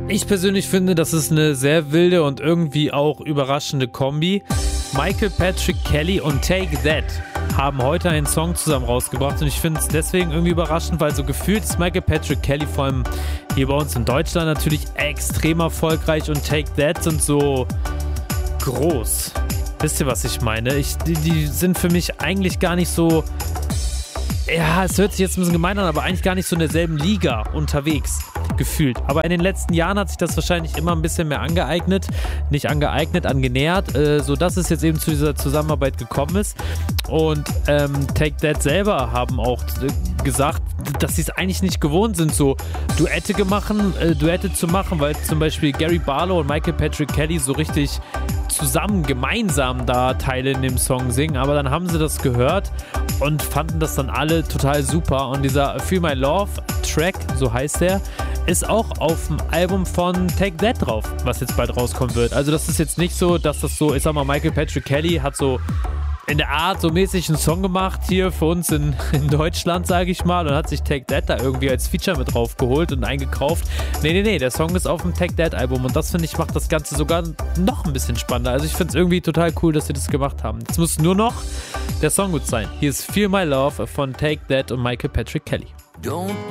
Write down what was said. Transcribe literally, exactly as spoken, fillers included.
Ich persönlich finde, das ist eine sehr wilde und irgendwie auch überraschende Kombi. Michael Patrick Kelly und Take That haben heute einen Song zusammen rausgebracht und ich finde es deswegen irgendwie überraschend, weil so gefühlt ist Michael Patrick Kelly vor allem hier bei uns in Deutschland natürlich extrem erfolgreich und Take That sind so groß. Wisst ihr, was ich meine? Ich, die, die sind für mich eigentlich gar nicht so, ja, es hört sich jetzt ein bisschen gemein an, aber eigentlich gar nicht so in derselben Liga unterwegs gefühlt. Aber in den letzten Jahren hat sich das wahrscheinlich immer ein bisschen mehr angeeignet, nicht angeeignet, angenähert, äh, sodass es jetzt eben zu dieser Zusammenarbeit gekommen ist. Und ähm, Take That selber haben auch äh, gesagt, dass sie es eigentlich nicht gewohnt sind, so Duette gemacht, äh, Duette zu machen, weil zum Beispiel Gary Barlow und Michael Patrick Kelly so richtig zusammen, gemeinsam da Teile in dem Song singen, aber dann haben sie das gehört und fanden das dann alle total super und dieser Feel My Love Track, so heißt der, ist auch auf dem Album von Take That drauf, was jetzt bald rauskommen wird. Also das ist jetzt nicht so, dass das so, ich sag mal, Michael Patrick Kelly hat so in der Art so mäßig einen Song gemacht hier für uns in, in Deutschland, sage ich mal, und hat sich Take That da irgendwie als Feature mit drauf geholt und eingekauft. Nee, nee, nee, der Song ist auf dem Take That Album und das, finde ich, macht das Ganze sogar noch ein bisschen spannender. Also ich finde es irgendwie total cool, dass sie das gemacht haben. Jetzt muss nur noch der Song gut sein. Hier ist Feel My Love von Take That und Michael Patrick Kelly. Don't